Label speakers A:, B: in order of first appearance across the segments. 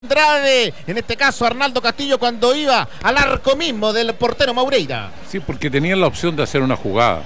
A: Andrade, en este caso Arnaldo Castillo, cuando iba al arco mismo del portero Maureira.
B: Sí, porque tenían la opción de hacer una jugada,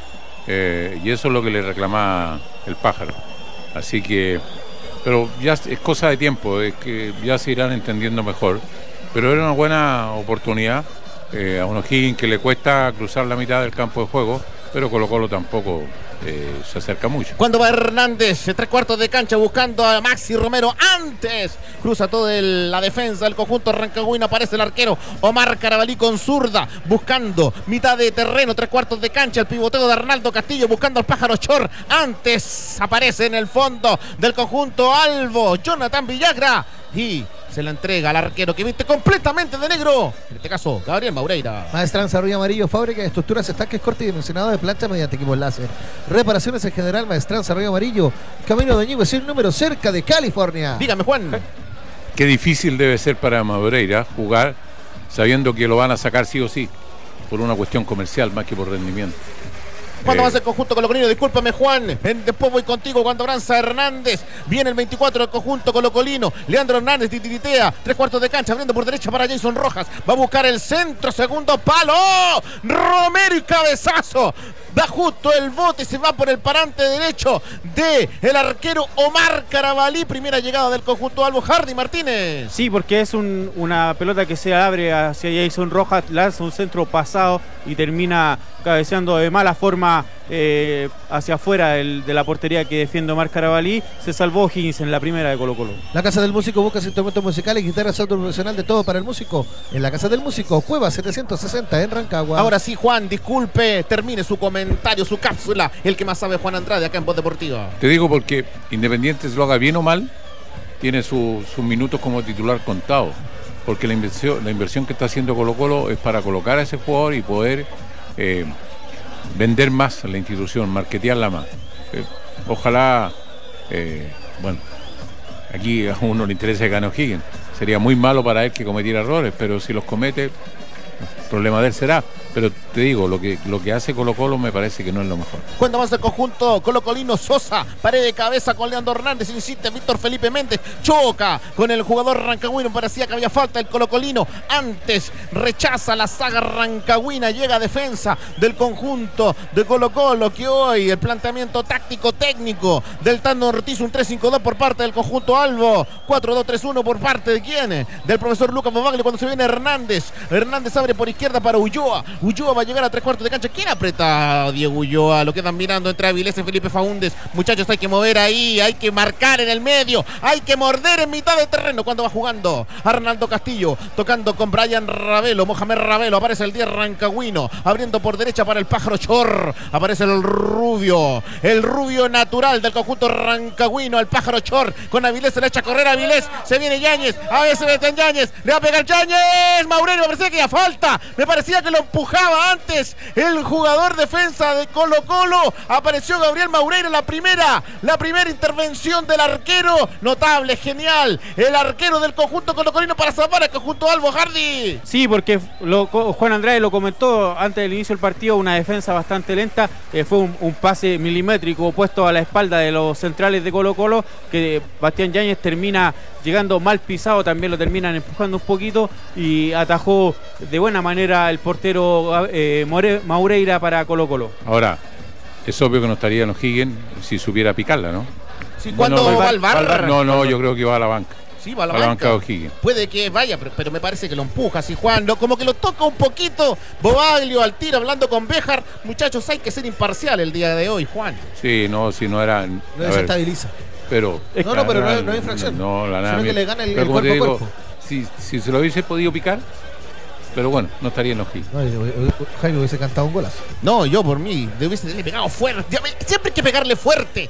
B: y eso es lo que le reclamaba el Pájaro. Así que, pero ya es cosa de tiempo, es que ya se irán entendiendo mejor. Pero era una buena oportunidad a un O'Higgins que le cuesta cruzar la mitad del campo de juego, pero Colo-Colo tampoco se acerca mucho.
A: Cuando va Hernández, 3/4 de cancha buscando a Maxi Romero, antes cruza toda la defensa del conjunto rancagüino, aparece el arquero Omar Carabalí con zurda, buscando mitad de terreno, 3/4 de cancha, el pivoteo de Arnaldo Castillo buscando al Pájaro Chor, antes aparece en el fondo del conjunto Albo, Jonathan Villagra, y se la entrega al arquero que viste completamente de negro, en este caso Gabriel Maureira.
C: Maestranza Ruiz Amarillo, fábrica de estructuras, estanques, corte y dimensionado de plancha mediante equipo láser. Reparaciones en general, Maestranza Ruiz Amarillo, Camino de Ñuble, sin número, cerca de California.
A: Dígame, Juan.
B: Qué difícil debe ser para Maureira jugar sabiendo que lo van a sacar sí o sí, por una cuestión comercial más que por rendimiento.
A: Cuando va a ser conjunto colocolino, discúlpame Juan, después voy contigo cuando avanza Hernández, viene el 24 del conjunto colocolino, Leandro Hernández titiritea, 3/4 de cancha, abriendo por derecha para Jason Rojas, va a buscar el centro, segundo palo, Romero y cabezazo, da justo el bote, se va por el parante derecho del arquero Omar Carabalí, primera llegada del conjunto Albo. Hardy Martínez.
D: Sí, porque es una pelota que se abre hacia Jason Rojas, lanza un centro pasado y termina cabeceando de mala forma hacia afuera de la portería que defiende Omar Carabalí. Se salvó O'Higgins en la primera de Colo-Colo.
C: La Casa del Músico busca instrumentos musicales, guitarras, auto profesional, de todo para el músico. En la Casa del Músico, Cueva 760 en Rancagua.
A: Ahora sí, Juan, disculpe, termine su comentario, su cápsula, el que más sabe, Juan Andrade, acá en Voz Deportiva.
B: Te digo porque Independiente, se lo haga bien o mal, tiene sus minutos como titular contados, porque la inversión que está haciendo Colo-Colo es para colocar a ese jugador y poder vender más a la institución, marketearla más. Ojalá, bueno, aquí a uno le interesa que gane O'Higgins. Sería muy malo para él que cometiera errores, pero si los comete, problema de él será. Pero te digo, lo que hace Colo-Colo me parece que no es lo mejor.
A: Cuando más el conjunto colocolino, Sosa, pared de cabeza con Leandro Hernández, insiste Víctor Felipe Méndez, choca con el jugador rancagüino, parecía que había falta el colocolino, antes rechaza la saga rancagüina, llega a defensa del conjunto de Colo-Colo, que hoy el planteamiento táctico técnico del Tano Ortiz, un 3-5-2 por parte del conjunto Albo, 4-2-3-1 por parte de quién, del profesor Lucas Bobagli. Cuando se viene Hernández abre por izquierda para Ulloa va a llegar a 3/4 de cancha. ¿Quién aprieta a Diego Ulloa? Lo quedan mirando entre Avilés y Felipe Faúndez. Muchachos, hay que mover ahí, hay que marcar en el medio, hay que morder en mitad de terreno. Cuando va jugando Arnaldo Castillo, tocando con Brian Ravelo, Mohamed Ravelo, aparece el 10 rancagüino, abriendo por derecha para el Pájaro Chor, aparece el rubio natural del conjunto rancagüino, el Pájaro Chor, con Avilés, se le echa a correr a Avilés, se viene Yáñez, a veces mete en Yáñez, le va a pegar Yáñez, Maureira, me parecía que ya falta, me parecía que lo empujaba antes el jugador defensa de Colo-Colo. Apareció Gabriel Maureira, la primera intervención del arquero, notable, genial, el arquero del conjunto colocolino para salvar al conjunto Albo. Hardy.
D: Sí, porque Juan Andrade lo comentó antes del inicio del partido, una defensa bastante lenta, fue un pase milimétrico puesto a la espalda de los centrales de Colo-Colo, que Bastián Yáñez termina llegando mal pisado, también lo terminan empujando un poquito y atajó de buena manera el portero Maureira para Colo-Colo.
B: Ahora, es obvio que no estaría en O'Higgins si supiera picarla, ¿no?
A: Sí, ¿cuándo va al bar?
B: No, yo creo que va a la banca.
A: Sí, va a la banca
B: de O'Higgins.
A: Puede que vaya, pero me parece que lo empuja, si Juan, como que lo toca un poquito Bobaglio al tiro, hablando con Béjar. Muchachos, hay que ser imparcial el día de hoy, Juan.
B: Sí, no, si no era...
C: No desestabiliza.
B: Pero
C: no hay infracción.
B: No, la nada.
C: Sino que le gana el cuerpo a cuerpo.
B: Si se lo hubiese podido picar, pero bueno, no estaría en los O'Higgins.
C: Jaime hubiese cantado un golazo.
A: No, yo por mí, le hubiese pegado fuerte. Siempre hay que pegarle fuerte,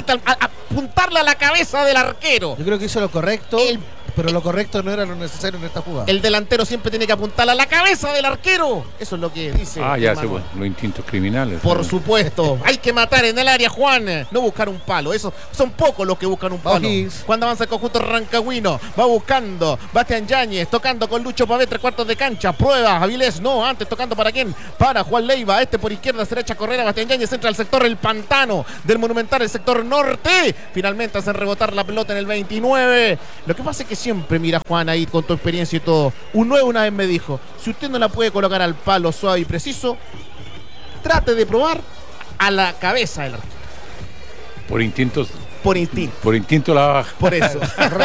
A: apuntarle a la cabeza del arquero.
C: Yo creo que hizo lo correcto. Pero lo correcto no era lo necesario en esta jugada.
A: El delantero siempre tiene que apuntar a la cabeza del arquero. Eso es lo que dice.
B: Ya sé, bueno, los instintos criminales.
A: Por supuesto. Hay que matar en el área, Juan. No buscar un palo. Eso son pocos los que buscan un palo. Cuando avanza el conjunto rancagüino, va buscando Bastián Yáñez, tocando con Lucho Pavé, 3/4 de cancha. prueba Avilés, no, antes tocando para quién, para Juan Leiva, por izquierda, derecha, Correa, Bastián Yáñez entra al sector El Pantano del Monumental, el sector norte, finalmente hacen rebotar la pelota en el 29. Lo que pasa es que siempre, mira Juan, ahí con tu experiencia y todo, un 9 una vez me dijo, si usted no la puede colocar al palo suave y preciso, trate de probar a la cabeza del arco.
B: Por instinto la baja.
A: Por eso.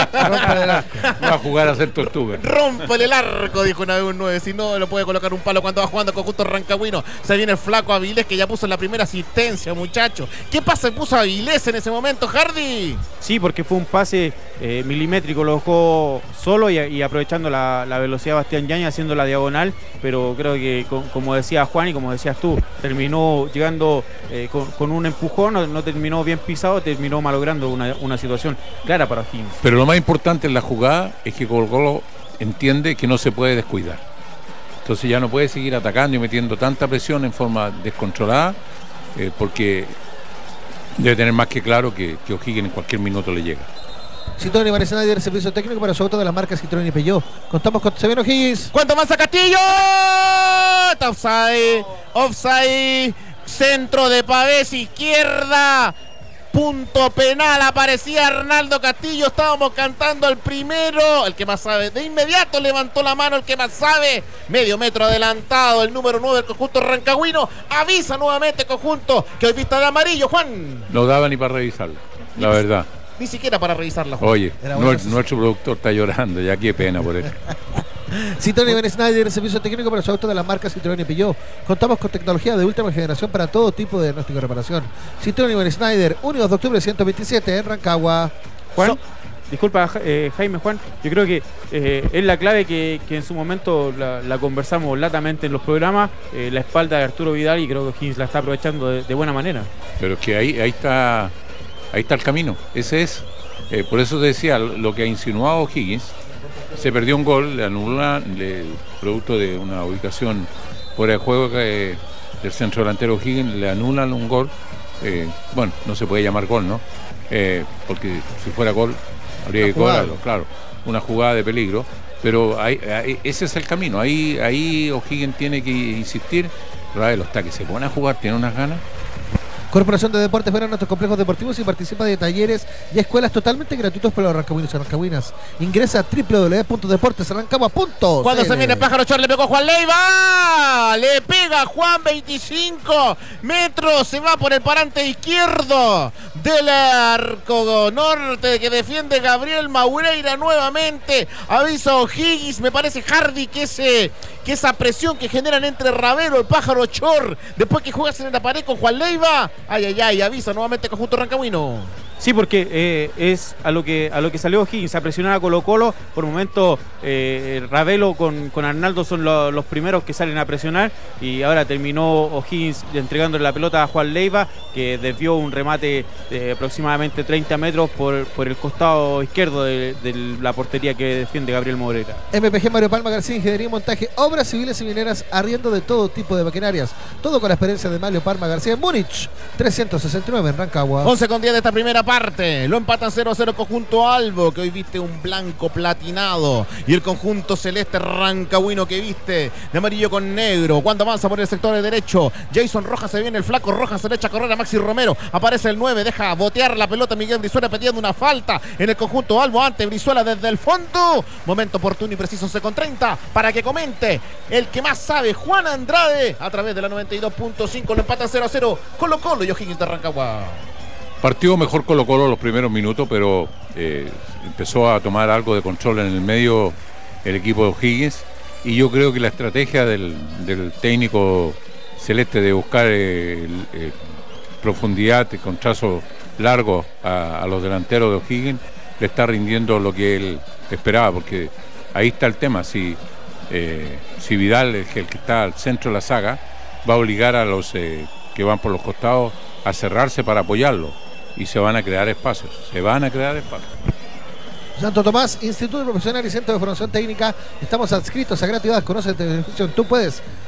B: Va a jugar a hacer tortuga.
A: Rómpele el arco, dijo una vez un 9. Si no, lo puede colocar un palo cuando va jugando conjunto rancagüino. Se viene el flaco Avilés, que ya puso la primera asistencia, muchacho. ¿Qué pasa? Puso Avilés en ese momento, Hardy.
D: Sí, porque fue un pase milimétrico, lo dejó solo y aprovechando la velocidad de Bastián Yáñez, haciendo la diagonal. Pero creo que, como decía Juan y como decías tú, terminó llegando con un empujón, no terminó bien pisado, terminó malogrando una situación clara para Higgins.
B: Pero lo más importante en la jugada es que Colo-Colo entiende que no se puede descuidar. Entonces ya no puede seguir atacando y metiendo tanta presión en forma descontrolada, porque debe tener más que claro que O'Higgins en cualquier minuto le llega.
C: Citroën y Marisnader, el servicio técnico para su auto de las marcas Citroën y Peugeot. Contamos con Severo O'Higgins.
A: ¿Cuánto más a Castillo? Está offside. Centro de Pavés, izquierda. Punto penal, aparecía Arnaldo Castillo, estábamos cantando el primero, el que más sabe, de inmediato levantó la mano el que más sabe, medio metro adelantado, el número 9 del conjunto rancagüino, avisa nuevamente el conjunto que hoy vista de amarillo, Juan.
B: No daba ni para revisarlo, la verdad.
A: Ni siquiera para revisarla, Juan.
B: Oye, nuestro productor está llorando, ya qué pena por él.
C: Citroën y Marisnader, el servicio técnico para su auto de las marcas Citroën y Peugeot. Contamos con tecnología de última generación para todo tipo de diagnóstico y reparación. Citroën y Marisnader, 1 de octubre 127 en Rancagua.
D: Juan, disculpa Jaime, Juan, yo creo que es la clave que en su momento la conversamos latamente en los programas, la espalda de Arturo Vidal, y creo que Higgins la está aprovechando de buena manera.
B: Pero es que ahí está el camino, ese es. Por eso te decía, lo que ha insinuado Higgins. Se perdió un gol, le anulan, producto de una ubicación fuera de juego del centro delantero Higgins, le anulan un gol. Bueno, no se puede llamar gol, ¿no? Porque si fuera gol habría que cobrarlo, claro. Una jugada de peligro, pero ese es el camino. Ahí O'Higgins tiene que insistir. Ravelo está que se pone a jugar, tiene unas ganas.
C: Corporación de Deportes Verán nuestros complejos deportivos y participa de talleres y escuelas totalmente gratuitos para los rancagüinos y rancagüinas. Ingresa a www.deportesarrancagua.cl.
A: Cuando se viene el pájaro Chor, le pegó Juan Leiva. Le pega Juan, 25 metros. Se va por el parante izquierdo del arco norte que defiende Gabriel Maureira nuevamente. Avisa O'Higgins. Me parece, Hardy, que esa presión que generan entre Ravelo, el pájaro Chor, después que juegas en la pared con Juan Leiva. Ay, avisa nuevamente conjunto rancagüino.
D: Sí, porque es a lo que salió Higgins, a presionar a Colo-Colo. Por el momento Ravelo con Arnaldo son los primeros que salen a presionar, y ahora terminó O'Higgins entregándole la pelota a Juan Leiva, que desvió un remate de aproximadamente 30 metros por el costado izquierdo de la portería que defiende Gabriel Moreira.
C: MPG Mario Palma García, Ingeniería y Montaje, obras civiles y mineras, arriendo de todo tipo de maquinarias. Todo con la experiencia de Mario Palma García en Múnich, 369 en Rancagua.
A: 11:10 de esta primera parte. Lo empatan 0-0 conjunto Albo, que hoy viste un blanco platinado, y el conjunto celeste rancagüino, que viste de amarillo con negro. Cuando avanza por el sector de derecho, Jason Rojas, se viene el flaco Rojas, se le echa a correr a Maxi Romero, aparece el 9, deja botear la pelota Miguel Brizuela pidiendo una falta en el conjunto Albo. Ante Brizuela desde el fondo, momento oportuno y preciso, 11:30 para que comente el que más sabe, Juan Andrade, a través de la 92.5. Lo empatan 0-0 Colo-Colo y O'Higgins de Rancagua.
B: Partió mejor Colo-Colo los primeros minutos, pero empezó a tomar algo de control en el medio el equipo de O'Higgins, y yo creo que la estrategia del técnico celeste de buscar profundidad con trazo largo a los delanteros de O'Higgins le está rindiendo lo que él esperaba, porque ahí está el tema. Si Vidal, el que está al centro de la saga, va a obligar a los que van por los costados a cerrarse para apoyarlo, y se van a crear espacios.
C: Santo Tomás, Instituto Profesional y Centro de Formación Técnica. Estamos adscritos a gratuidad. Conoce la televisión. Tú puedes.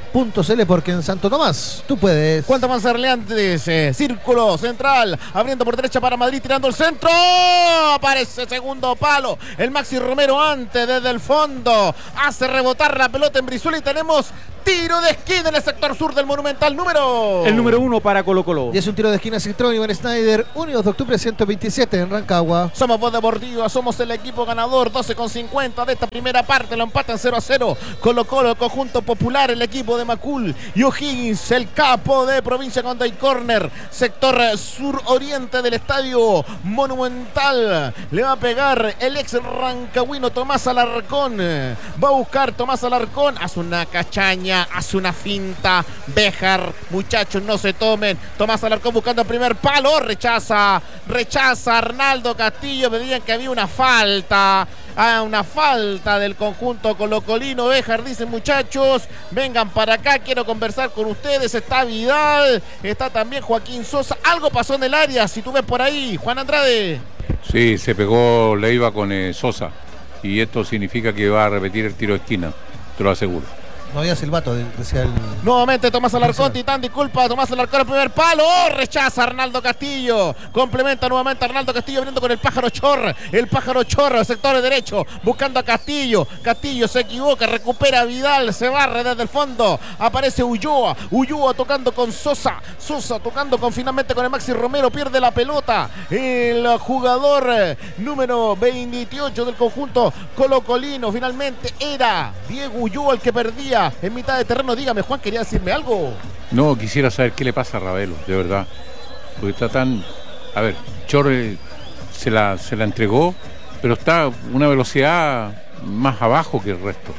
C: porque en Santo Tomás tú puedes.
A: ¿Cuánto más Hernández? Círculo central, abriendo por derecha para Madrid, tirando el centro. Aparece segundo palo. El Maxi Romero antes desde el fondo. Hace rebotar la pelota en Brizuela y tenemos tiro de esquina en el sector sur del Monumental.
D: El número 1 para Colo Colo.
C: Y es un tiro de esquina Citroën Iván Snyder, 1 de octubre 127 en Rancagua.
A: Somos Voz Deportiva, somos el equipo ganador. 12,50 de esta primera parte. Lo empatan 0-0. Colo Colo, el conjunto popular, el equipo de Macul y O'Higgins, el capo de provincia con Day Corner. Sector sur-oriente del estadio Monumental. Le va a pegar el ex rancagüino Tomás Alarcón. Va a buscar Tomás Alarcón. Hace una cachaña, hace una finta. Béjar, muchachos, no se tomen. Tomás Alarcón buscando el primer palo. Rechaza Arnaldo Castillo. Pedían que había una falta. Una falta del conjunto colocolino. Béjar dice: muchachos, vengan para acá, quiero conversar con ustedes. Está Vidal, está también Joaquín Sosa. Algo pasó en el área, si tú ves por ahí, Juan Andrade.
B: Sí, se pegó Leiva con Sosa. Y esto significa que va a repetir el tiro de esquina, te lo aseguro.
C: No había silbato, decía el...
A: Nuevamente Tomás Alarcón, Titán, disculpa. Tomás Alarcón, el primer palo. Rechaza Arnaldo Castillo. Complementa nuevamente Arnaldo Castillo abriendo con el Pájaro Chor. El Pájaro Chor, sector de derecho, buscando a Castillo. Castillo se equivoca, recupera a Vidal, se barre desde el fondo. Aparece Ulloa. Ulloa tocando con Sosa. Sosa tocando finalmente con el Maxi Romero. Pierde la pelota. El jugador número 28 del conjunto colocolino. Finalmente era Diego Ulloa el que perdía en mitad de terreno. Dígame, Juan, ¿quería decirme algo?
B: No, quisiera saber qué le pasa a Ravelo, de verdad. Porque está tan... A ver, Chorre se la entregó, pero está a una velocidad más abajo que el resto.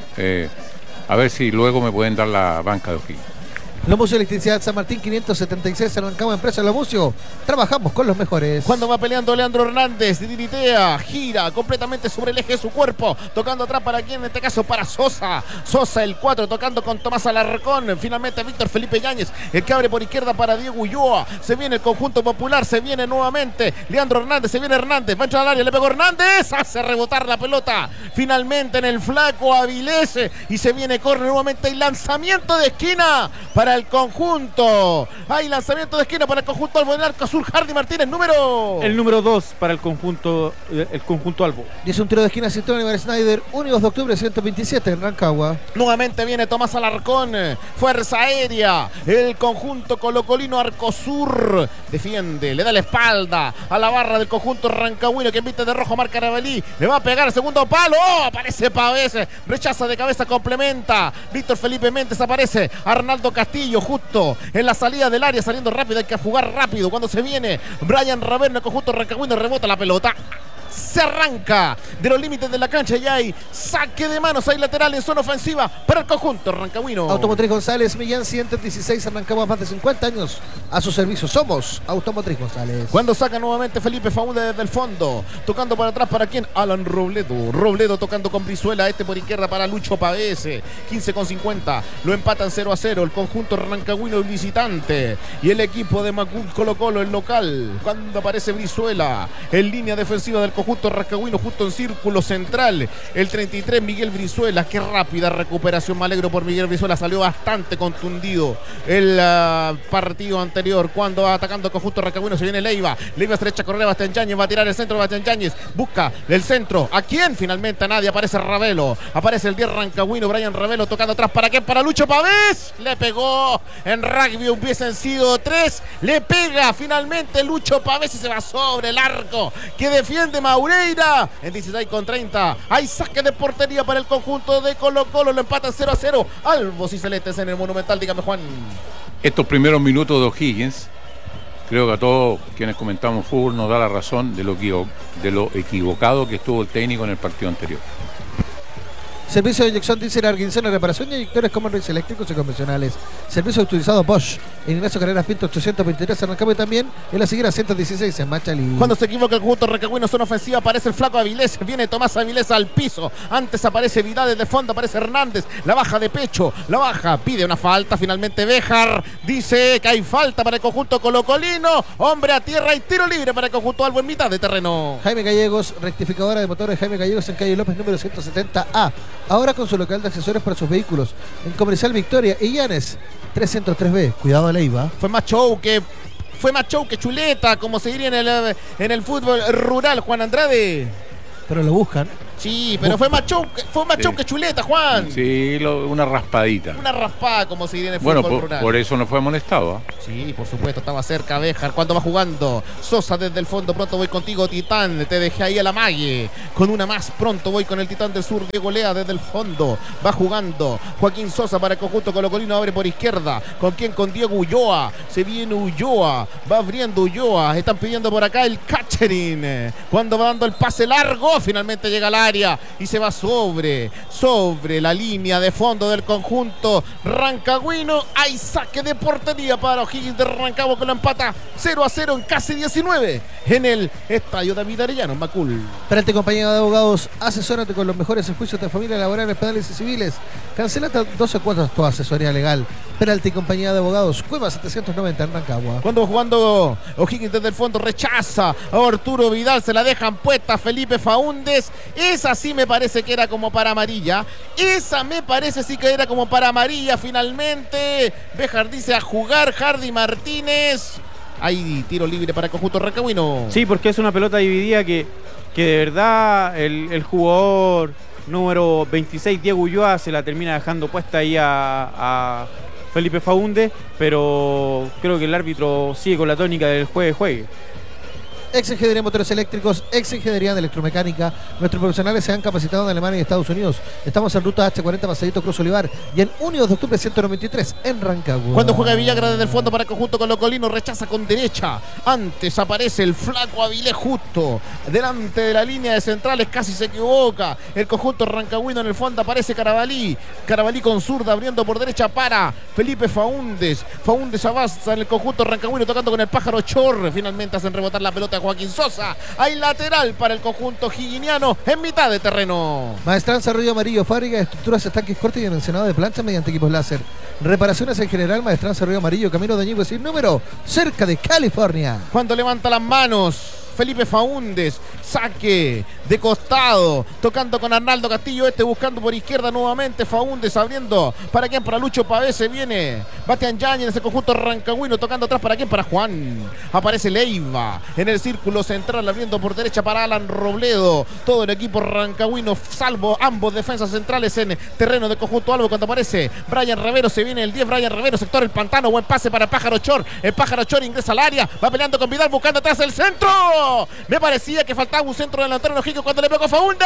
B: A ver si luego me pueden dar la banca de O'Higgins.
C: Lomucio Electricidad San Martín 576 en Rancagua, empresa Lomucio. Trabajamos con los mejores.
A: Cuando va peleando Leandro Hernández, tiritea, gira completamente sobre el eje de su cuerpo, tocando atrás para quién, en este caso para Sosa. Sosa el 4, tocando con Tomás Alarcón. Finalmente Víctor Felipe Yáñez, el que abre por izquierda para Diego Ulloa. Se viene el conjunto popular, se viene nuevamente Leandro Hernández, se viene Hernández, va a entrar al área, le pegó Hernández, hace rebotar la pelota. Finalmente en el flaco Avilés y se viene córner nuevamente y lanzamiento de esquina para el conjunto. Hay lanzamiento de esquina para el conjunto Albo del Arco Sur. Hardy Martínez,
D: el número 2 para el conjunto Albo.
C: Y es un tiro de esquina Citroën Iván Snyder, 1 de octubre 127 en Rancagua.
A: Nuevamente viene Tomás Alarcón, fuerza aérea. El conjunto colocolino Arcosur defiende, le da la espalda a la barra del conjunto rancagüino que viste de rojo marca Arabalí. Le va a pegar el segundo palo. Aparece Pavés, rechaza de cabeza, complementa. Víctor Felipe Méndez, aparece Arnaldo Castillo justo en la salida del área, saliendo rápido. Hay que jugar rápido cuando se viene Brian Ravero, el conjunto rancagüino, rebota la pelota. Se arranca de los límites de la cancha y hay saque de manos, hay lateral en zona ofensiva para el conjunto rancagüino.
C: Automotriz González, Millán 116, arrancamos más de 50 años a su servicio. Somos Automotriz González.
A: Cuando saca nuevamente Felipe Faúndez desde el fondo, tocando para atrás para quién, Alan Robledo tocando con Brizuela, por izquierda para Lucho Pavés. 15,50, lo empatan 0-0 el conjunto rancagüino, el visitante, y el equipo de Macul Colo Colo, el local. Cuando aparece Brizuela en línea defensiva del conjunto rancagüino, justo en círculo central, el 33 Miguel Brizuela. Qué rápida recuperación, me alegro por Miguel Brizuela, salió bastante contundido el partido anterior cuando va atacando el conjunto rancagüino. Se viene Leiva estrecha, correr Bastián Yáñez, va a tirar el centro, Bastián Yáñez busca el centro, ¿a quién? Finalmente a nadie, aparece Ravelo, aparece el 10 rancagüino, Brian Ravelo tocando atrás, ¿para qué? Para Lucho Pavés, le pegó, en rugby hubiesen sido 3, le pega finalmente Lucho Pavés y se va sobre el arco que defiende Maureira en 16,30. Hay saque de portería para el conjunto de Colo Colo, lo empatan 0-0 Albos y Celestes en el Monumental. Dígame, Juan.
B: Estos primeros minutos de O'Higgins, creo que a todos quienes comentamos fútbol nos da la razón de lo equivocado que estuvo el técnico en el partido anterior.
C: Servicio de inyección diésel Arguincena, reparación de inyectores Commonwealth eléctricos y convencionales. Servicio autorizado Bosch. En Ignacio Carreras Pinto 823 en Rancagua y también en la siguiente 116 en Machalí.
A: Cuando se equivoca el conjunto rancagüino, zona ofensiva, aparece el flaco Avilés. Viene Tomás Avilés al piso. Antes aparece Vidal desde fondo, aparece Hernández. La baja de pecho, la baja, pide una falta. Finalmente Béjar dice que hay falta para el conjunto colocolino. Hombre a tierra y tiro libre para el conjunto Albo en mitad de terreno.
C: Jaime Gallegos, rectificadora de motores Jaime Gallegos en calle López número 170A. Ahora con su local de accesorios para sus vehículos. En Comercial Victoria y Llanes 303B. Cuidado, Leiva.
A: Fue más show que chuleta, como se diría en el fútbol rural, Juan Andrade.
C: Pero lo buscan.
A: Sí, pero fue más show que chuleta, Juan.
B: Sí, una raspadita.
A: Una raspada, como se diría en el fútbol
B: Bueno,
A: rural.
B: por eso no fue amonestado. ¿Ah?
A: Sí, por supuesto, estaba cerca Béjar cuando va jugando. Sosa desde el fondo, pronto voy contigo, Titán. Te dejé ahí a la mague. Con una más, pronto voy con el Titán del Sur, Diego Lea desde el fondo. Va jugando Joaquín Sosa para el conjunto colocolino, abre por izquierda. ¿Con quién? Con Diego Ulloa. Se viene Ulloa, va abriendo Ulloa. Están pidiendo por acá el catchering. Cuando va dando el pase largo, finalmente llega al área y se va sobre la línea de fondo del conjunto rancagüino. Hay saque de portería para O'Higgins de Rancagua, que lo empata 0-0 en casi 19 en el estadio David Arellano, en Macul.
C: Peralta y compañía de abogados, asesórate con los mejores juicios de familia, laborales, penales y civiles. Cancela 12 cuotas tu asesoría legal. Peralta y compañía de abogados, Cueva 790 en Rancagua.
A: Cuando jugando O'Higgins desde el fondo, rechaza a Arturo Vidal, se la dejan puesta Felipe Faúndez. Esa sí me parece que era como para amarilla. Esa me parece sí que era como para amarilla. Finalmente Béjar dice a jugar Hardy Martínez. Hay tiro libre para el conjunto rancagüino.
D: Sí, porque es una pelota dividida que de verdad el jugador número 26, Diego Ulloa, se la termina dejando puesta ahí a Felipe Faúndez, pero creo que el árbitro sigue con la tónica del juegue.
C: Ex Ingeniería de Motores Eléctricos, Ex Ingeniería de Electromecánica. Nuestros profesionales se han capacitado en Alemania y Estados Unidos. Estamos en ruta H40 Pasadito Cruz Olivar y en 1 de octubre 193 en Rancagua.
A: Cuando juega Villagra desde el fondo para el conjunto colocolino, rechaza con derecha. Antes aparece el flaco Avilés justo delante de la línea de centrales, casi se equivoca. El conjunto rancagüino en el fondo aparece Carabalí con zurda abriendo por derecha para Felipe Faúndez. Faúndez avanza en el conjunto rancagüino tocando con el pájaro Chorre. Finalmente hacen rebotar la pelota Joaquín Sosa. Hay lateral para el conjunto higuiniano en mitad de terreno.
C: Maestranza Río Amarillo, fábrica de estructuras, estanques, cortes y dimensionado de planchas mediante equipos láser. Reparaciones en general, Maestranza Río Amarillo, camino de Ñigüe sin número, cerca de California.
A: Cuando levanta las manos Felipe Faúndez, saque de costado, tocando con Arnaldo Castillo, buscando por izquierda nuevamente, Faúndez abriendo, ¿para quién? Para Lucho Pavés, se viene Bastián Yáñez en ese conjunto rancagüino, tocando atrás, ¿para quién? Para Juan, aparece Leiva en el círculo central, abriendo por derecha para Alan Robledo, todo el equipo rancagüino, salvo ambos defensas centrales en terreno del conjunto Albo, cuando aparece Brian Rivero, se viene el 10, Brian Rivero, sector el Pantano, buen pase para el Pájaro Chor, el Pájaro Chor ingresa al área, va peleando con Vidal, buscando atrás el centro. Me parecía que faltaba un centro delantero en O'Higgins cuando le pegó Faúndez.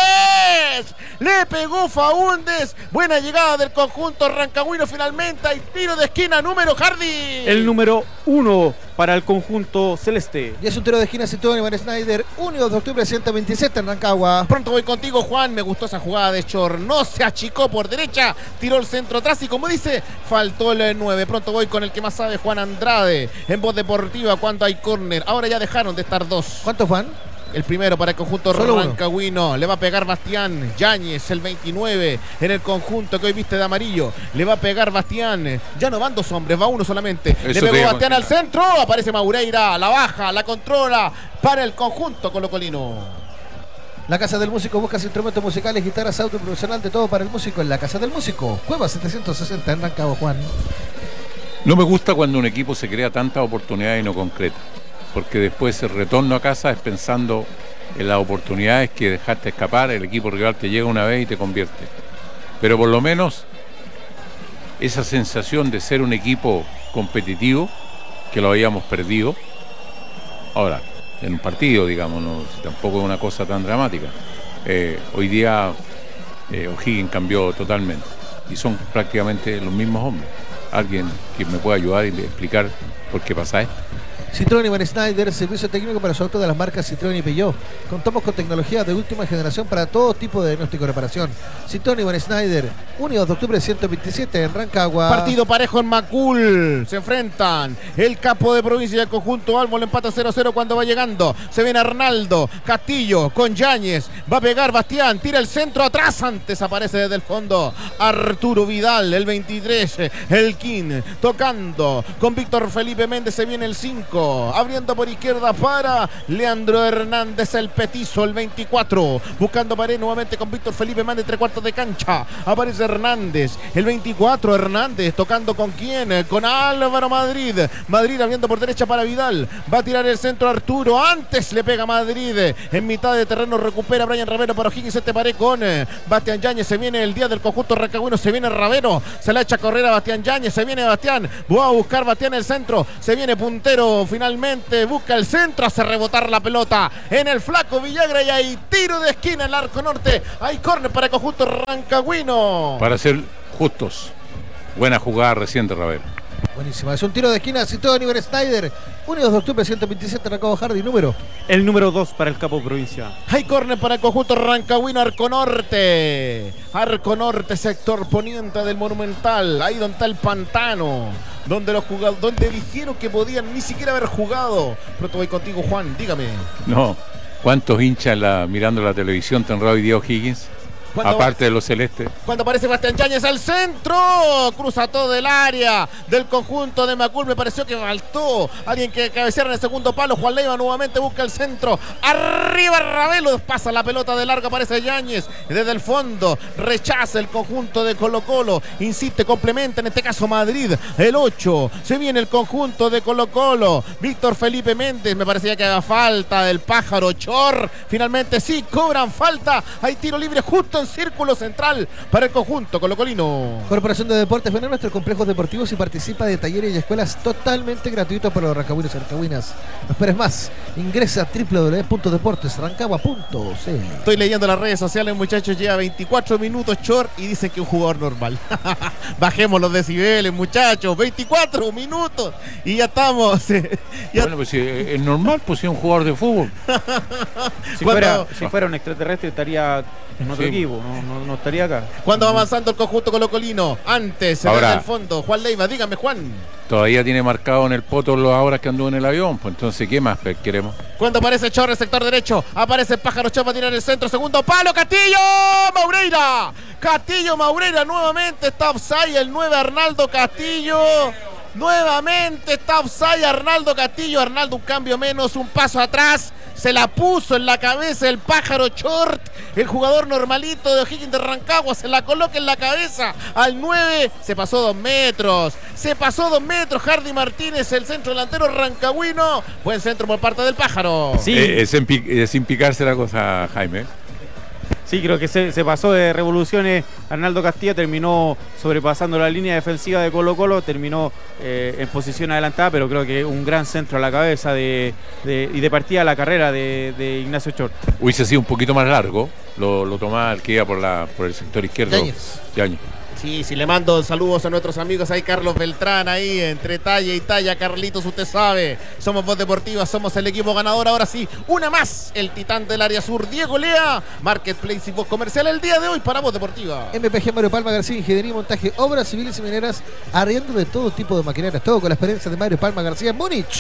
A: Le pegó Faúndez. Buena llegada del conjunto rancagüino. Finalmente hay tiro de esquina, número Hardy.
D: El número 1 para el conjunto celeste.
C: Y es un tiro de esquina situado en Iván Snyder, 1 de octubre 127 en Rancagua.
A: Pronto voy contigo, Juan. Me gustó esa jugada de Chor. No se achicó por derecha. Tiró el centro atrás y, como dice, faltó el 9. Pronto voy con el que más sabe, Juan Andrade. En Voz Deportiva, cuando hay córner. Ahora ya dejaron de estar dos.
C: ¿Cuántos van?
A: El primero para el conjunto
C: Solo
A: rancagüino.
C: uno.
A: Le va a pegar Bastián Yáñez, el 29, en el conjunto que hoy viste de amarillo. Le va a pegar Bastián. Ya no van dos hombres, va uno solamente. Le pegó Bastián al centro. Aparece Maureira, la baja, la controla para el conjunto colocolino.
C: La Casa del Músico, buscas instrumentos musicales, guitarras, auto profesional, de todo para el músico en la Casa del Músico. Cueva 760 en Rancagua, Juan.
B: No me gusta cuando un equipo se crea tantas oportunidades y no concreta, porque después el retorno a casa es pensando en las oportunidades que dejaste escapar, el equipo rival te llega una vez y te convierte. Pero por lo menos esa sensación de ser un equipo competitivo, que lo habíamos perdido, ahora, en un partido, digamos, no, tampoco es una cosa tan dramática. Hoy día O'Higgins cambió totalmente y son prácticamente los mismos hombres. Alguien que me pueda ayudar y explicar por qué pasa esto.
C: Citroën Iván Snyder, servicio técnico para su auto de las marcas Citroën y Peugeot. Contamos con tecnología de última generación para todo tipo de diagnóstico y reparación. Citroën Iván Snyder, 1 de octubre 127 en Rancagua.
A: Partido parejo en Macul. Se enfrentan el capo de provincia y el conjunto Albo. Le empata 0-0 cuando va llegando. Se viene Arnaldo Castillo con Yáñez. Va a pegar Bastián. Tira el centro atrás. Antes aparece desde el fondo Arturo Vidal, el 23. El King tocando con Víctor Felipe Méndez. Se viene el 5. Francisco, abriendo por izquierda para Leandro Hernández, el petizo, el 24, buscando pared nuevamente con Víctor Felipe Méndez, 3/4 de cancha, aparece Hernández, el 24, Hernández, tocando con quién, con Álvaro Madrid, Madrid abriendo por derecha para Vidal, va a tirar el centro Arturo, antes le pega Madrid, en mitad de terreno recupera Brian Ravero para O'Higgins, este pared con Bastián Yáñez, se viene el día del conjunto rancagüino, se viene Ravero, se la echa a correr a Bastián Yáñez, se viene Bastián, va a buscar Bastián el centro, se viene puntero, finalmente busca el centro, hace rebotar la pelota en el flaco Villagra y hay tiro de esquina en el arco norte, hay córner para el conjunto rancagüino.
B: Para ser justos, buena jugada reciente, Ravero.
C: Buenísima, es un tiro de esquina, citó Oliver Snyder. 1 de octubre, 127, Rancagua Hardy, número.
D: El número 2 para el capo provincia.
A: Hay córner para el conjunto rancagüino, Arco Norte. Arco Norte, sector poniente del Monumental. Ahí donde está el pantano. Donde los jugadores, donde dijeron que podían ni siquiera haber jugado. Pronto voy contigo, Juan, dígame.
B: No, ¿cuántos hinchas mirando la televisión tendrá hoy día O'Higgins? Aparte de los celestes.
A: Cuando aparece Bastián Yáñez al centro, cruza todo el área del conjunto de Macul. Me pareció que faltó alguien que cabeceara en el segundo palo. Juan Leiva nuevamente busca el centro. Arriba Ravelo, pasa la pelota de largo, aparece Yáñez desde el fondo. Rechaza el conjunto de Colo-Colo. Insiste, complementa, en este caso Madrid. El 8, se viene el conjunto de Colo-Colo. Víctor Felipe Méndez, me parecía que haga falta del pájaro Chor. Finalmente sí, cobran falta. Hay tiro libre justo en círculo central para el conjunto colocolino.
C: Corporación de Deportes, ven a nuestros complejos deportivos y participa de talleres y escuelas totalmente gratuitos para los rancagüinos y rancagüinas. No esperes más, ingresa a www.deportesrancagua.cl.
A: Estoy leyendo las redes sociales, muchachos, lleva 24 minutos Chor y dicen que es un jugador normal. Bajemos los decibeles, muchachos, 24 minutos y ya estamos.
B: Bueno, pues si es normal, pues si es un jugador de fútbol.
D: Si fuera un extraterrestre estaría en otro equipo, no estaría acá.
A: Cuando va avanzando el conjunto colocolino, antes, desde el fondo, Juan Leiva, dígame, Juan.
B: Todavía tiene marcado en el poto las horas que anduvo en el avión, pues entonces, ¿qué más queremos?
A: Cuando aparece Chor, el sector derecho, aparece Pájaro Chor, va a tirar el centro, segundo palo, Castillo Maureira. Castillo Maureira nuevamente está offside, el 9 Arnaldo Castillo. Nuevamente está offside Arnaldo Castillo. Arnaldo un cambio menos, un paso atrás. Se la puso en la cabeza el Pájaro Chort, el jugador normalito de O'Higgins de Rancagua, se la coloca en la cabeza al 9, se pasó 2 metros, Hardy Martínez, el centro delantero rancagüino, buen centro por parte del Pájaro.
B: Sí. Sin picarse la cosa, Jaime.
D: Sí, creo que se pasó de revoluciones. Arnaldo Castilla terminó sobrepasando la línea defensiva de Colo-Colo, terminó en posición adelantada, pero creo que un gran centro a la cabeza y de partida a la carrera de Ignacio Chor.
B: Hubiese sido un poquito más largo, lo tomaba el que iba por el sector izquierdo. Yáñez.
A: Sí, le mando saludos a nuestros amigos ahí, Carlos Beltrán, ahí entre talla y talla. Carlitos, usted sabe, somos Voz Deportiva, somos el equipo ganador. Ahora sí, una más, el titán del área sur, Diego Lea, Marketplace y Voz Comercial el día de hoy para Voz Deportiva.
C: MPG Mario Palma García, Ingeniería y Montaje, Obras Civiles y Mineras, arriendo de todo tipo de maquinarias, todo con la experiencia de Mario Palma García en Múnich,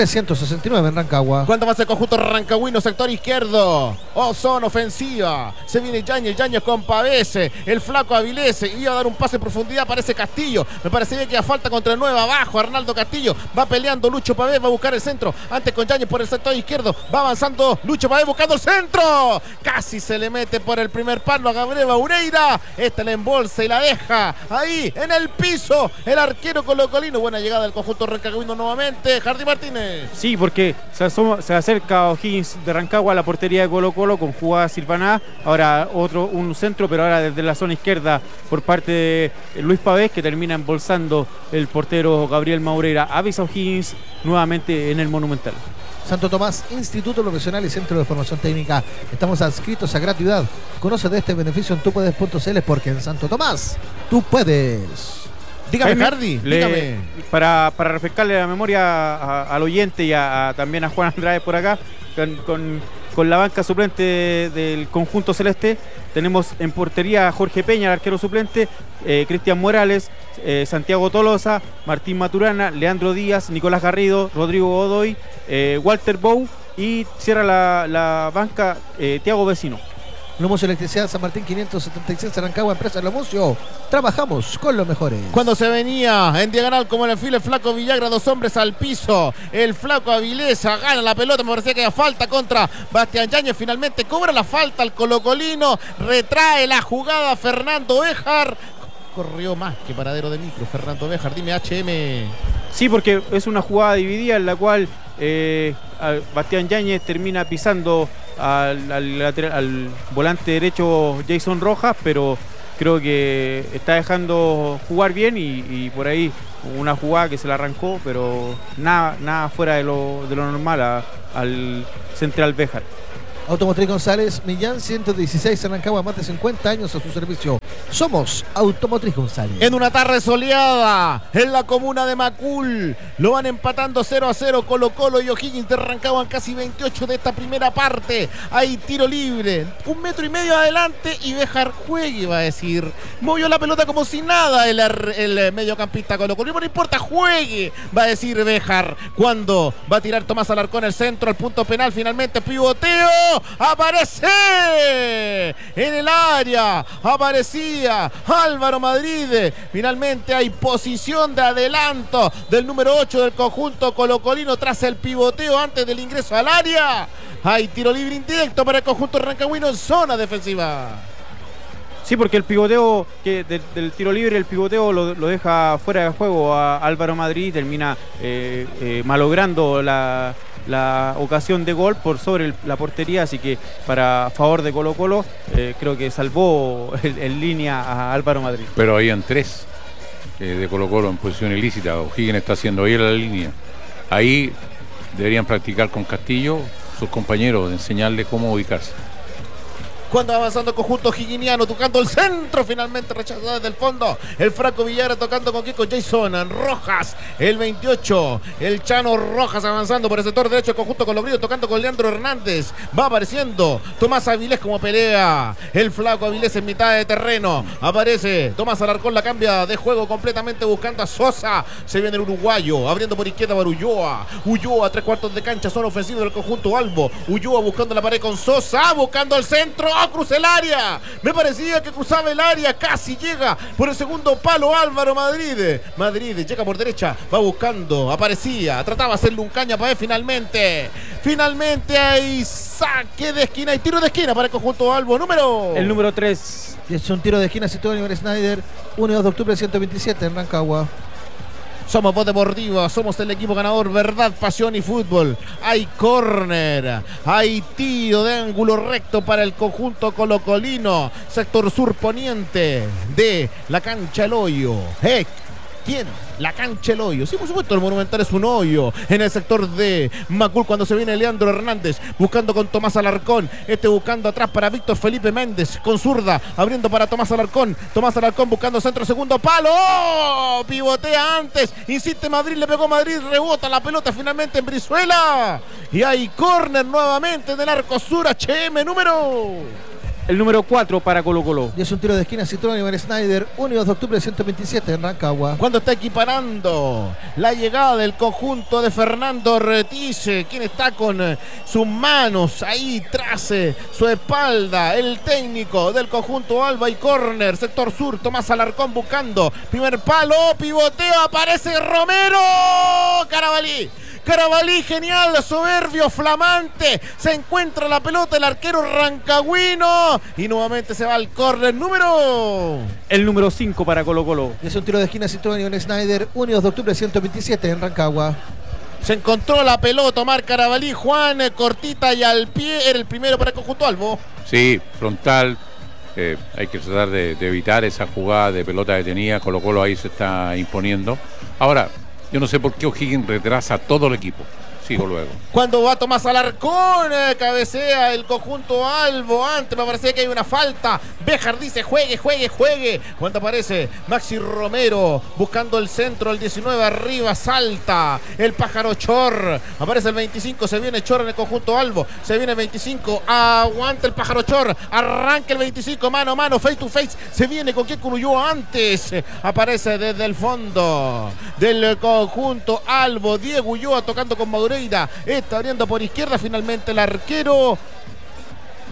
C: 369 en Rancagua.
A: ¿Cuánto más el conjunto rancagüino, sector izquierdo? Zona ofensiva, se viene Yáñez con Pavese, el flaco Avilés, iba a dar un pase en profundidad, aparece Castillo, me parece que a falta contra el 9 abajo, Arnaldo Castillo, va peleando Lucho Pavés, va a buscar el centro, antes con Yáñez por el sector izquierdo, va avanzando Lucho Pavés buscando el centro, casi se le mete por el primer palo a Gabriel Maureira, la embolsa y la deja ahí en el piso, el arquero colocolino. Buena llegada del conjunto rancagüino nuevamente, Hardy Martínez.
D: Sí, porque se acerca O'Higgins de Rancagua a la portería de Colo-Colo con jugada silvanada, ahora un centro, pero ahora desde la zona izquierda por parte de Luis Pavés, que termina embolsando el portero Gabriel Maureira. Avisa O'Higgins nuevamente en el Monumental.
C: Santo Tomás, Instituto Profesional y Centro de Formación Técnica. Estamos adscritos a gratuidad. Conoce de este beneficio en tupuedes.cl, porque en Santo Tomás tú puedes.
A: Dígame,
D: Jaime,
A: Hardy, dígame.
D: Para refrescarle la memoria al oyente y también a Juan Andrade por acá, con la banca suplente del conjunto celeste, tenemos en portería a Jorge Peña, el arquero suplente, Cristian Morales, Santiago Tolosa, Martín Maturana, Leandro Díaz, Nicolás Garrido, Rodrigo Godoy, Walter Bou, y cierra la banca Thiago Vecino.
C: Lomucio Electricidad San Martín 576 Rancagua, empresa Lomucio. Trabajamos con los mejores.
A: Cuando se venía en diagonal como en el filo el flaco Villagra, 2 hombres al piso. El flaco Avilesa gana la pelota, me parecía que había falta contra Bastián Yáñez. Finalmente cobra la falta el colocolino, retrae la jugada Fernando Béjar. Corrió más que paradero de micro Fernando Béjar. Dime, HM.
D: Sí, porque es una jugada dividida en la cual Bastián Yáñez termina pisando al volante derecho Jason Rojas, pero creo que está dejando jugar bien y por ahí una jugada que se la arrancó, pero nada fuera de lo normal al central Béjar.
C: Automotriz González, Millán 116 en Rancagua, más de 50 años a su servicio. Somos Automotriz González.
A: En una tarde soleada, en la comuna de Macul, lo van empatando 0-0 Colo-Colo y O'Higgins de Rancagua en casi 28 de esta primera parte. Hay tiro libre, 1,5 metros adelante y Béjar juegue, va a decir. Movió la pelota como si nada el mediocampista Colo-Colo. No importa, juegue, va a decir Béjar. Cuando va a tirar Tomás Alarcón el centro, al punto penal, finalmente pivoteo. Aparece en el área, aparecía Álvaro Madrid. Finalmente hay posición de adelanto del número 8 del conjunto colocolino tras el pivoteo antes del ingreso al área. Hay tiro libre indirecto para el conjunto rancagüino en zona defensiva.
D: Sí, porque el pivoteo del tiro libre, el pivoteo lo deja fuera de juego a Álvaro Madrid, termina malogrando la ocasión de gol por sobre la portería, así que para favor de Colo-Colo, creo que salvó en línea a Álvaro Madrid.
B: Pero habían 3 de Colo-Colo en posición ilícita. O'Higgins está haciendo bien la línea. Ahí deberían practicar con Castillo sus compañeros, enseñarle cómo ubicarse.
A: Cuando avanzando el conjunto higuiniano, tocando el centro, finalmente rechazado desde el fondo. El Franco Villagra tocando con Kiko Jason Rojas, el 28. El Chano Rojas avanzando por el sector derecho del conjunto colombiano, tocando con Leandro Hernández. Va apareciendo Tomás Avilés como pelea. El flaco Avilés en mitad de terreno. Aparece Tomás Alarcón, la cambia de juego completamente buscando a Sosa. Se viene el uruguayo, abriendo por izquierda para Ulloa. Ulloa, 3/4 de cancha, zona ofensiva del conjunto Albo. Ulloa buscando la pared con Sosa, buscando el centro. Cruza el área, me parecía que cruzaba el área, casi llega por el segundo palo Álvaro Madrid. Madrid llega por derecha, va buscando, aparecía, trataba de hacerle un caña para él. Finalmente hay saque de esquina y tiro de esquina para el conjunto Albo, el número 3.
C: Es un tiro de esquina situado en Oliver Snyder, 1 y 2 de octubre 127 en Rancagua.
A: Somos Voz Deportiva, somos el equipo ganador, verdad, pasión y fútbol. Hay córner, hay tiro de ángulo recto para el conjunto colocolino, sector sur poniente de la cancha El Hoyo. ¿Quién? La cancha El Hoyo. Sí, por supuesto, el Monumental es un hoyo. En el sector de Macul, cuando se viene Leandro Hernández, buscando con Tomás Alarcón. Buscando atrás para Víctor Felipe Méndez, con zurda, abriendo para Tomás Alarcón. Tomás Alarcón buscando centro, segundo palo. ¡Oh! Pivotea antes. Insiste Madrid, le pegó Madrid, rebota la pelota finalmente en Brizuela. Y hay córner nuevamente del arco sur, HM,
D: el número 4 para Colo-Colo.
C: Y es un tiro de esquina situado en Oliver Snyder, 1 y 2 de octubre 127 en Rancagua.
A: Cuando está equiparando la llegada del conjunto de Fernando Retice, quien está con sus manos ahí tras su espalda, el técnico del conjunto Alba y córner, sector sur, Tomás Alarcón buscando, primer palo, pivoteo, aparece Romero, Carabalí, genial, soberbio, flamante. Se encuentra la pelota el arquero rancagüino y nuevamente se va al córner
D: el número 5 para Colo-Colo.
C: Es un tiro de esquina situado en Oliver Snyder, 1 y 2 de octubre 127 en Rancagua.
A: Se encontró la pelota Omar Carabalí, Juan, cortita y al pie, era el primero para el conjunto Albo.
B: Sí, frontal. Hay que tratar de evitar esa jugada de pelota detenida. Colo-Colo ahí se está imponiendo. Ahora, yo no sé por qué O'Higgins retrasa a todo el equipo. Sigo luego.
A: Cuando va Tomás Alarcón, cabecea el conjunto Albo. Antes me parecía que hay una falta. Béjar dice juegue. Cuando aparece Maxi Romero buscando el centro, el 19 arriba, salta el pájaro Chor. Aparece el 25, se viene Chor en el conjunto Albo. Se viene el 25, aguanta el pájaro Chor. Arranca el 25, mano a mano, face to face. Se viene con quien Curuyó antes. Aparece desde el fondo del conjunto Albo. Diego Ulloa tocando con Madureira. Está abriendo por izquierda finalmente el arquero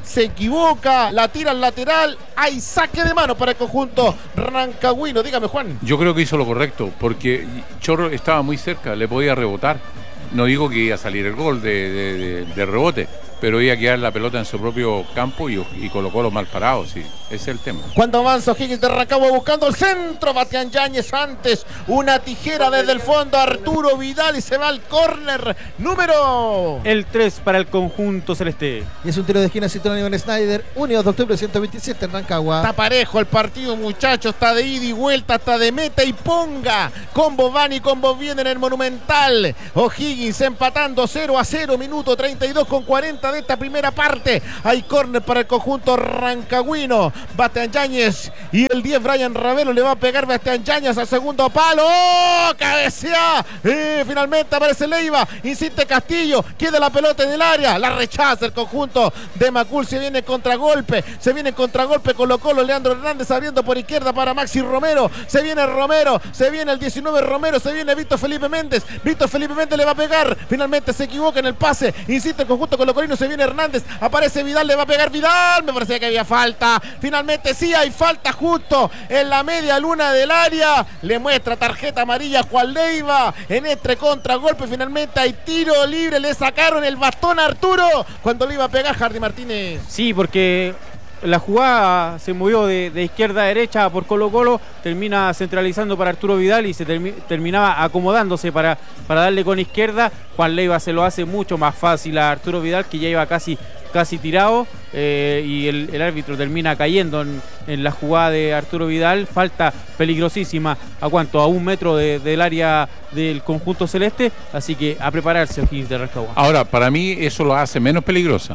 A: se equivoca, la tira al lateral, hay saque de mano para el conjunto rancagüino. Dígame, Juan.
B: Yo creo que hizo lo correcto, porque Chorro estaba muy cerca, le podía rebotar. No digo que iba a salir el gol de rebote, pero iba a quedar la pelota en su propio campo y colocó los mal parados, sí. Ese es el tema.
A: Cuando avanza O'Higgins de Rancagua buscando el centro, Bastián Yáñez antes, una tijera desde el fondo, Arturo Vidal y se va al córner número...
D: El 3 para el conjunto celeste.
C: Y es un tiro de esquina Citroën Iván Snyder, 1 de octubre 127 en Rancagua.
A: Está parejo el partido, muchachos, está de ida y vuelta, está de meta y ponga. Combos van y combos vienen en el Monumental. O'Higgins empatando 0-0, minuto 32 con 40 de esta primera parte. Hay córner para el conjunto rancagüino. Bastián Yáñez y el 10 Brian Ravelo le va a pegar Bastián Yáñez al segundo palo. ¡Oh! Cabecea. Finalmente aparece Leiva. Insiste Castillo. Queda la pelota en el área. La rechaza el conjunto de Macul. Se viene contragolpe. Se viene contragolpe. Colo-Colo. Leandro Hernández abriendo por izquierda para Maxi Romero. Se viene Romero. Se viene el 19 Romero. Se viene Víctor Felipe Méndez. Víctor Felipe Méndez le va a pegar. Finalmente se equivoca en el pase. Insiste el conjunto colocolino. Se viene Hernández. Aparece Vidal. Le va a pegar Vidal. Me parecía que había falta. Finalmente sí hay falta justo en la media luna del área. Le muestra tarjeta amarilla a Juan Leiva en este contragolpe. Finalmente hay tiro libre. Le sacaron el bastón a Arturo cuando le iba a pegar Hardy Martínez.
D: Sí, porque la jugada se movió de izquierda a derecha por Colo-Colo, termina centralizando para Arturo Vidal y se terminaba acomodándose para darle con izquierda. Juan Leiva se lo hace mucho más fácil a Arturo Vidal, que ya iba casi tirado, y el árbitro termina cayendo en la jugada de Arturo Vidal. Falta peligrosísima a cuánto, a 1 metro del área del conjunto celeste, así que a prepararse O'Higgins de Rancagua.
B: Ahora, para mí eso lo hace menos peligrosa,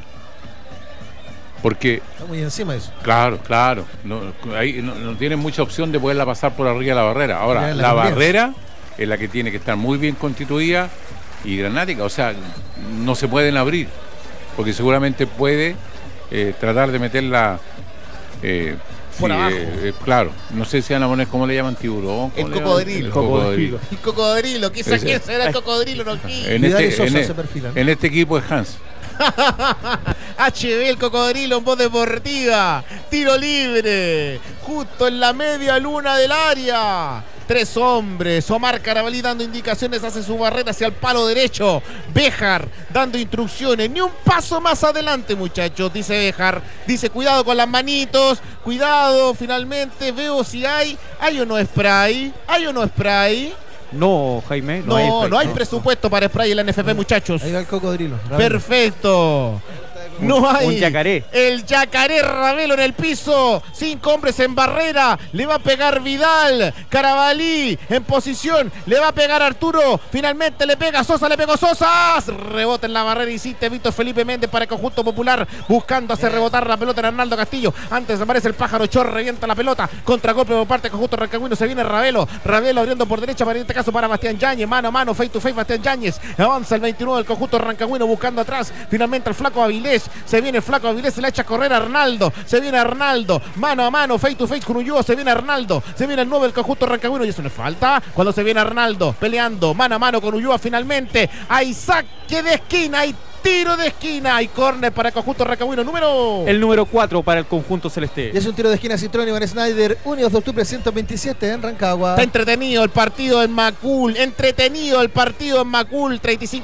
B: porque
C: Está muy encima de eso.
B: claro, ahí no tienen mucha opción de poderla pasar por arriba de la barrera. Ahora,
C: Ya, la
B: la
C: cambias.
B: barrera es la que tiene que estar muy bien constituida y granática, o sea, no se pueden abrir, porque seguramente puede tratar de meterla
A: Por abajo.
B: claro, no sé si van a poner, ¿cómo le llaman? Tiburón.
A: El
B: ¿cómo le llaman?
A: cocodrilo.
B: El cocodrilo.
A: El cocodrilo, quizás
B: Ese.
A: quién será el cocodrilo, no aquí.
C: Vidal y Sosa se perfilan.
B: En este equipo es Hans.
A: HB el cocodrilo en voz deportiva. Tiro libre. Justo en la media luna del área. 3 hombres. Omar Carabalí dando indicaciones, hace su barrera hacia el palo derecho. Béjar dando instrucciones. Ni un paso más adelante, muchachos, dice Béjar. Dice, cuidado con las manitos. Cuidado, finalmente veo si hay o no spray. ¿Hay o no spray?
D: No, Jaime,
A: No hay presupuesto para spray en la NFP, muchachos.
C: Ahí va el cocodrilo.
A: Perfecto. No hay.
D: Un yacaré.
A: El yacaré Ravelo en el piso. 5 hombres en barrera. Le va a pegar Vidal. Carabalí en posición. Le va a pegar Arturo. Finalmente le pega Sosa. Le pegó Sosa. Rebota en la barrera. Insiste Víctor Felipe Méndez para el conjunto popular. Buscando hacer rebotar la pelota en Arnaldo Castillo. Antes aparece el pájaro Chor. Revienta la pelota. Contragolpe por parte del conjunto rancagüino. Se viene Ravelo. Ravelo abriendo por derecha. Para en este caso para Bastián Yáñez. Mano a mano. Face to face. Bastián Yáñez. Avanza el 29 del conjunto rancagüino. Buscando atrás. Finalmente el flaco Avilés. Se viene el flaco Avilés, se la echa a correr a Arnaldo. Se viene Arnaldo, mano a mano, face to face con Ulloa. Se viene Arnaldo, se viene el 9 del conjunto rancagüino. Y eso no es falta. Cuando se viene Arnaldo peleando mano a mano con Ulloa, finalmente hay saque de esquina, hay tiro de esquina, hay córner para el conjunto rancagüino.
D: El número 4 para el conjunto celeste.
C: Y es un tiro de esquina Citroën Iván Snyder, 1 de octubre 127 en Rancagua.
A: Está entretenido el partido en Macul. Entretenido el partido en Macul.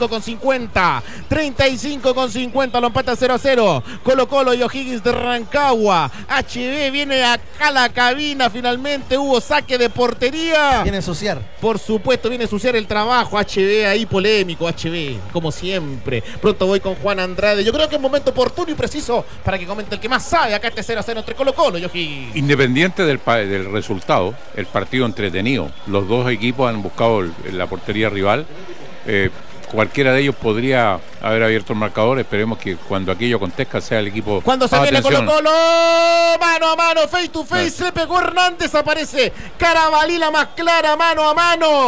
A: 35,50. 35,50. Lo empata 0-0. Colo-Colo y O'Higgins de Rancagua. HB viene acá a la cabina. Finalmente hubo saque de portería.
C: Viene a ensuciar.
A: Por supuesto, viene a ensuciar el trabajo. HB ahí polémico. HB, como siempre. Pronto voy con Juan Andrade. Yo creo que es un momento oportuno y preciso para que comente el que más sabe. Acá este 0-0 entre Colo-Colo y O'Higgins.
B: Independiente del resultado, el partido entretenido. Los dos equipos han buscado la portería rival. Cualquiera de ellos podría haber abierto el marcador. Esperemos que cuando aquello acontezca sea el equipo.
A: Cuando se viene
B: atención.
A: Colo-Colo, mano a mano, face to face, se pegó Hernández, aparece Carabalí la más clara, mano a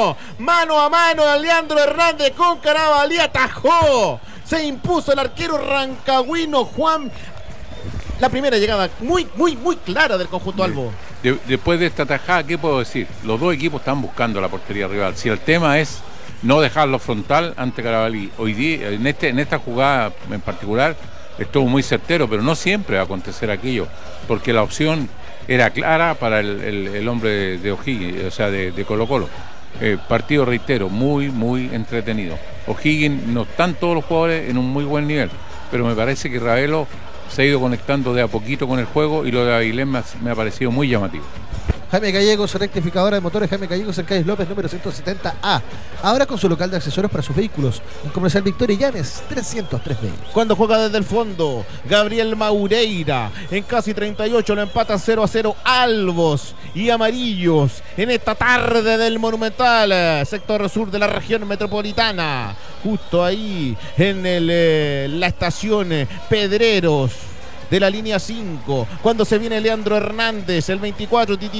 A: mano, Leandro Hernández con Carabalí, atajó, se impuso el arquero rancagüino Juan. La primera llegada muy clara del conjunto Albo.
B: Después de esta tajada, ¿qué puedo decir? Los dos equipos están buscando la portería rival. Si el tema es no dejarlo frontal ante Carabalí, hoy día, en esta jugada en particular, estuvo muy certero, pero no siempre va a acontecer aquello, porque la opción era clara para el hombre de O'Higgins, o sea, de Colo-Colo. Partido, reitero, muy entretenido. O'Higgins, no están todos los jugadores en un muy buen nivel, pero me parece que Ravelo se ha ido conectando de a poquito con el juego, y lo de Avilés me ha parecido muy llamativo.
C: Jaime Gallegos, rectificadora de motores Jaime Gallegos en Calles López, número 170A. Ahora con su local de accesorios para sus vehículos. En Comercial Victoria y Llanes, 303B.
A: Cuando juega desde el fondo, Gabriel Maureira. En casi 38 lo empatan 0-0 Albos y Amarillos. En esta tarde del Monumental, sector sur de la región metropolitana. Justo ahí en la estación Pedreros de la línea 5. Cuando se viene Leandro Hernández, el 24,